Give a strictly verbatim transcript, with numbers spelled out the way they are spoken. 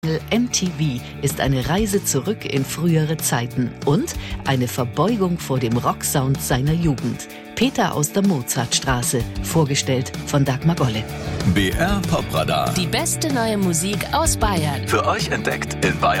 M T V ist eine Reise zurück in frühere Zeiten und eine Verbeugung vor dem Rocksound seiner Jugend. Peter aus der Mozartstraße, vorgestellt von Dagmar Golle. B R Popradar. Die beste neue Musik aus Bayern. Für euch entdeckt in Bayern.